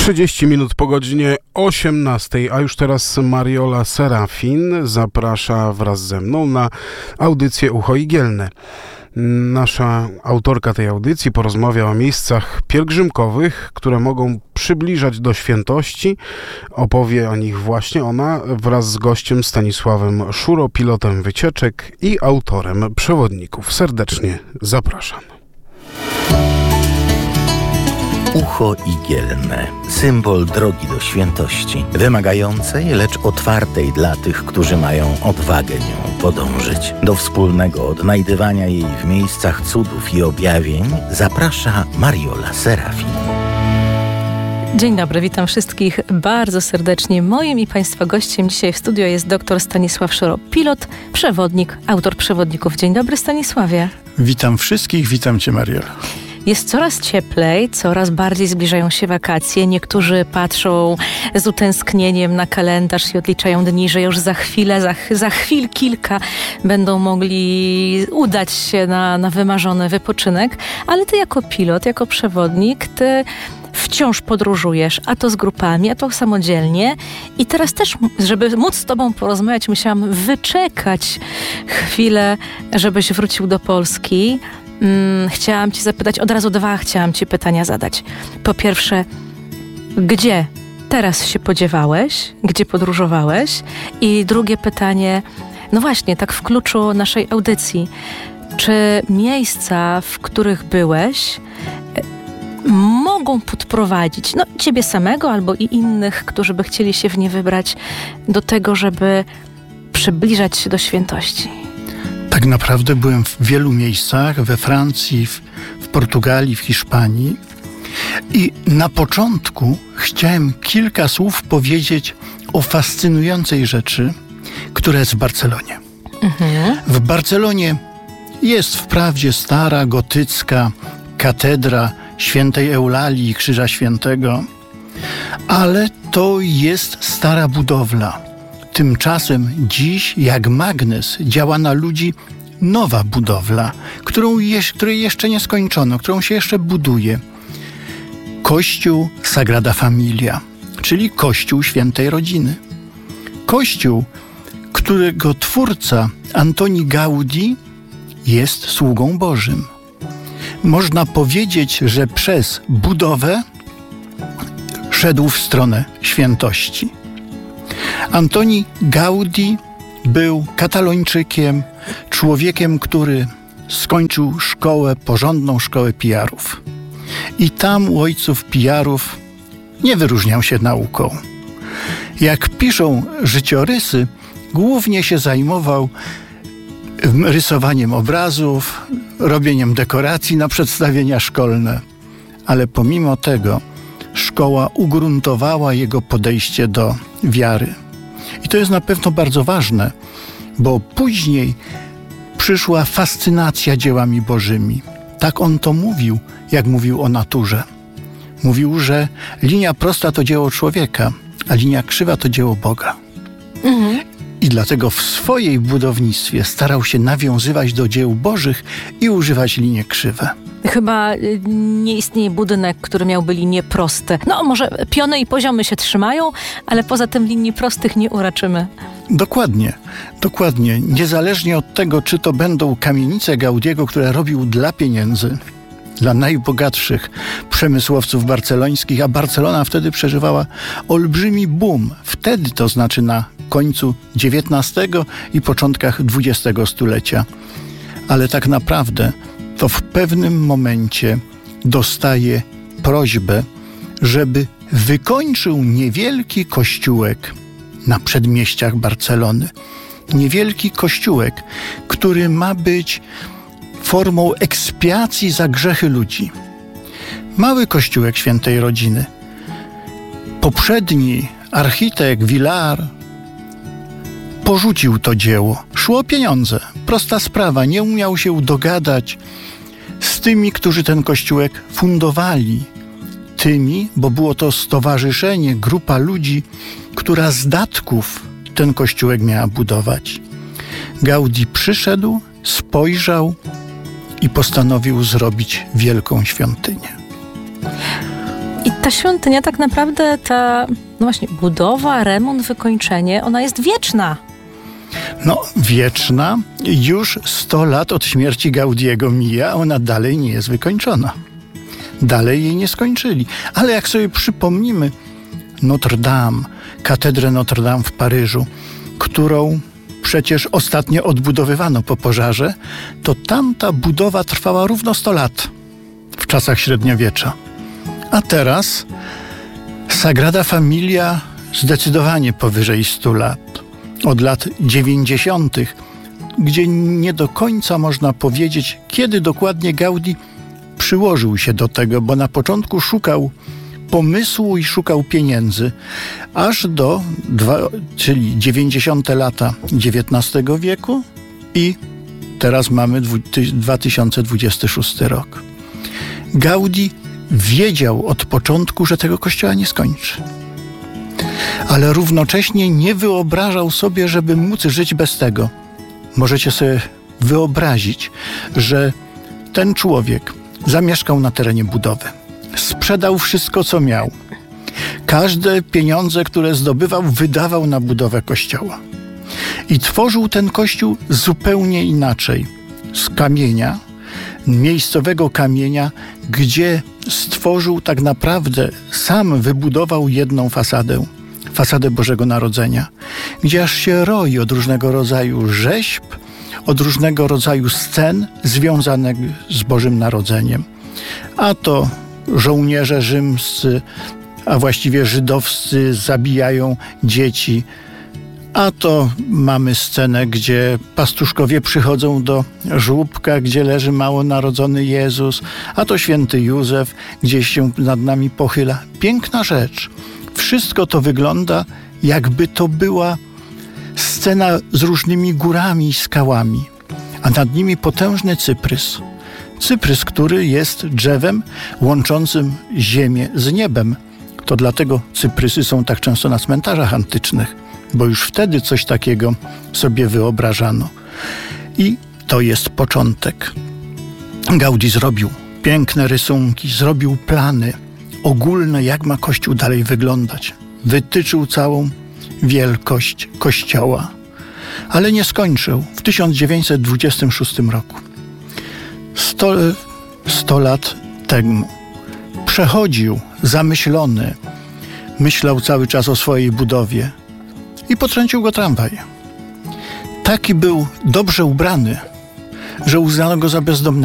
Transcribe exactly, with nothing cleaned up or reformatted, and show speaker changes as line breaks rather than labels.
trzydzieści minut po godzinie osiemnastej, a już teraz Mariola Serafin zaprasza wraz ze mną na audycję Ucho Igielne. Nasza autorka tej audycji porozmawia o miejscach pielgrzymkowych, które mogą przybliżać do świętości. Opowie o nich właśnie ona wraz z gościem Stanisławem Szuro, pilotem wycieczek i autorem przewodników. Serdecznie zapraszam.
Ucho Igielne, symbol drogi do świętości, wymagającej, lecz otwartej dla tych, którzy mają odwagę nią podążyć. Do wspólnego odnajdywania jej w miejscach cudów i objawień zaprasza Mariola Serafin.
Dzień dobry, witam wszystkich bardzo serdecznie. Moim i Państwa gościem dzisiaj w studio jest dr Stanisław Szuro, pilot, przewodnik, autor przewodników. Dzień dobry, Stanisławie.
Witam wszystkich, witam Cię, Mariola.
Jest coraz cieplej, coraz bardziej zbliżają się wakacje. Niektórzy patrzą z utęsknieniem na kalendarz i odliczają dni, że już za chwilę, za, za chwil kilka będą mogli udać się na, na wymarzony wypoczynek. Ale ty jako pilot, jako przewodnik, ty wciąż podróżujesz, a to z grupami, a to samodzielnie. I teraz też, żeby móc z tobą porozmawiać, musiałam wyczekać chwilę, żebyś wrócił do Polski. Hmm, chciałam cię zapytać, od razu dwa chciałam ci pytania zadać. Po pierwsze, gdzie teraz się podziewałeś? Gdzie podróżowałeś? I drugie pytanie, no właśnie, tak w kluczu naszej audycji. Czy miejsca, w których byłeś, mogą podprowadzić, no ciebie samego albo i innych, którzy by chcieli się w nie wybrać, do tego, żeby przybliżać się do świętości?
Tak naprawdę byłem w wielu miejscach, we Francji, w, w Portugalii, w Hiszpanii. I na początku chciałem kilka słów powiedzieć o fascynującej rzeczy, która jest w Barcelonie. Mhm. W Barcelonie jest wprawdzie stara, gotycka katedra świętej Eulalii i Krzyża Świętego, ale to jest stara budowla. Tymczasem dziś, jak magnes, działa na ludzi nowa budowla, którą je, której jeszcze nie skończono, którą się jeszcze buduje. Kościół Sagrada Familia, czyli Kościół Świętej Rodziny. Kościół, którego twórca Antoni Gaudí jest sługą Bożym. Można powiedzieć, że przez budowę szedł w stronę świętości. Antoni Gaudí był katalończykiem, człowiekiem, który skończył szkołę, porządną szkołę pijarów. I tam u ojców pijarów nie wyróżniał się nauką. Jak piszą życiorysy, głównie się zajmował rysowaniem obrazów, robieniem dekoracji na przedstawienia szkolne. Ale pomimo tego szkoła ugruntowała jego podejście do wiary. I to jest na pewno bardzo ważne, bo później przyszła fascynacja dziełami bożymi. Tak on to mówił, jak mówił o naturze. Mówił, że linia prosta to dzieło człowieka, a linia krzywa to dzieło Boga. Mhm. I dlatego w swojej budownictwie starał się nawiązywać do dzieł bożych i używać linie krzywe.
Chyba nie istnieje budynek, który miałby linie proste. No może piony i poziomy się trzymają, ale poza tym linii prostych nie uraczymy.
Dokładnie, dokładnie. Niezależnie od tego, czy to będą kamienice Gaudiego, które robił dla pieniędzy, dla najbogatszych przemysłowców barcelońskich, a Barcelona wtedy przeżywała olbrzymi boom. Wtedy, to znaczy na końcu dziewiętnastego i początkach dwudziestego stulecia. Ale tak naprawdę to w pewnym momencie dostaje prośbę, żeby wykończył niewielki kościółek na przedmieściach Barcelony. Niewielki kościółek, który ma być formą ekspiacji za grzechy ludzi. Mały kościółek Świętej Rodziny. Poprzedni architekt Villar porzucił to dzieło. Szło o pieniądze. Prosta sprawa. Nie umiał się dogadać z tymi, którzy ten kościółek fundowali. Tymi, bo było to stowarzyszenie, grupa ludzi, która z datków ten kościółek miała budować. Gaudí przyszedł, spojrzał i postanowił zrobić wielką świątynię.
I Ta świątynia tak naprawdę, ta no właśnie budowa, remont, wykończenie, ona jest wieczna.
No, wieczna. Już sto lat od śmierci Gaudiego mija, a ona dalej nie jest wykończona. Dalej jej nie skończyli. Ale jak sobie przypomnimy Notre Dame, katedrę Notre Dame w Paryżu, którą przecież ostatnio odbudowywano po pożarze, to tamta budowa trwała równo sto lat w czasach średniowiecza. A teraz Sagrada Familia zdecydowanie powyżej stu lat. Od lat dziewięćdziesiątych, gdzie nie do końca można powiedzieć, kiedy dokładnie Gaudí przyłożył się do tego, bo na początku szukał pomysłu i szukał pieniędzy, aż do, dwa, czyli dziewięćdziesiąte lata dziewiętnastego wieku i teraz mamy dwa tysiące dwudziesty szósty rok. Gaudí wiedział od początku, że tego kościoła nie skończy. Ale równocześnie nie wyobrażał sobie, żeby móc żyć bez tego. Możecie sobie wyobrazić, że ten człowiek zamieszkał na terenie budowy. Sprzedał wszystko, co miał. Każde pieniądze, które zdobywał, wydawał na budowę kościoła. I tworzył ten kościół zupełnie inaczej. Z kamienia, miejscowego kamienia, gdzie stworzył tak naprawdę, sam wybudował jedną fasadę. Fasadę Bożego Narodzenia, gdzie aż się roi od różnego rodzaju rzeźb, od różnego rodzaju scen związanych z Bożym Narodzeniem. A to żołnierze rzymscy, a właściwie żydowscy zabijają dzieci. A to mamy scenę, gdzie pastuszkowie przychodzą do żłóbka, gdzie leży małonarodzony Jezus, a to święty Józef gdzieś się nad nami pochyla. Piękna rzecz. Wszystko to wygląda, jakby to była scena z różnymi górami i skałami, a nad nimi potężny cyprys. Cyprys, który jest drzewem łączącym ziemię z niebem. To dlatego cyprysy są tak często na cmentarzach antycznych, bo już wtedy coś takiego sobie wyobrażano. I to jest początek. Gaudí zrobił piękne rysunki, zrobił plany ogólne, jak ma Kościół dalej wyglądać. Wytyczył całą wielkość Kościoła, ale nie skończył w tysiąc dziewięćset dwudziestym szóstym roku. Sto, sto lat temu przechodził zamyślony, myślał cały czas o swojej budowie i potrącił go tramwaj. Taki był dobrze ubrany, że uznano go za bezdomnego.